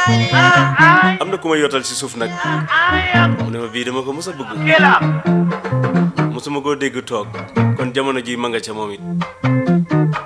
am na ku ma yotal ci suuf nag mu ne ma bii dama ko mos a bëgg mosuma koo dégg toog kon jamono ji ma nga ca moom it